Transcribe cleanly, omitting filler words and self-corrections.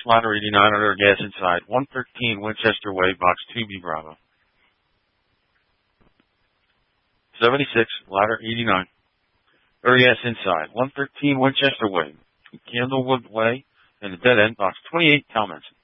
ladder 89 under gas inside. 113 Winchester Way, box 2B Bravo. 76 ladder 89 under gas inside. 113 Winchester Way, Candlewood Way, and the dead end, box 28 Talmenson.